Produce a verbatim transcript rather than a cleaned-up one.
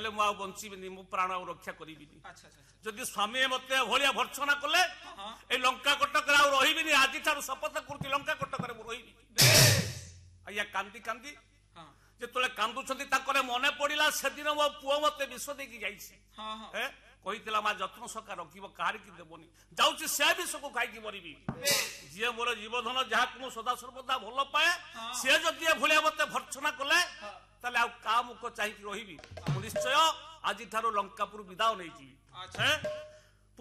କହିଲେ ମୁଁ ଆଉ ବଞ୍ଚିବିନି ମୁଁ ପ୍ରାଣ ଆଉ ରକ୍ଷା କରିବିନି ଆଚ୍ଛା ଆଚ୍ଛା ଯଦି ସ୍ୱାମୀ ମତେ ଭଳିଆ ଭର୍ସନା କଲେ ହଁ ଏଇ ଲଙ୍କା କଟକରେ ଆଉ ରହିବିନି ଆଜିଠାରୁ ଶପଥ କରୁଛି ଲଙ୍କା କଟକରେ ମୁଁ ରହିବି ଆଜ୍ଞା କାନ୍ଦି କାନ୍ଦି ହଁ ଯେତେବେଳେ କାନ୍ଦୁଛନ୍ତି ତାଙ୍କର ମନେ ପଡିଲା ସେଦିନ ମୋ ପୁଅ ମତେ ବିଷ ଦେଇକି ଯାଇଛି ହଁ ହଁ ଏ କହିଥିଲା ମା ଯତ୍ନ ସକା ରଖିବ କାହାରିକି ଦେବନି ଯାଉଛି ସେ ବିଷକୁ ଖାଇକି ମରିବି ଯିଏ ମୋର ଜୀବଧନ ଯାହାକୁ ମୁଁ ସଦା ସର୍ବଦା ଭଲ ପାଏ ସିଏ ଯଦି ଭଳିଆ ମତେ ଭର୍ସନା କଲେ ତାହେଲେ ଆଉ କା ମୁଖ ଚାହିଁକି ରହିବି ମୁଁ ନିଶ୍ଚୟ ଆଜିଠାରୁ ଲଙ୍କାପୁର ବିଦାୟ ନେଇଯିବି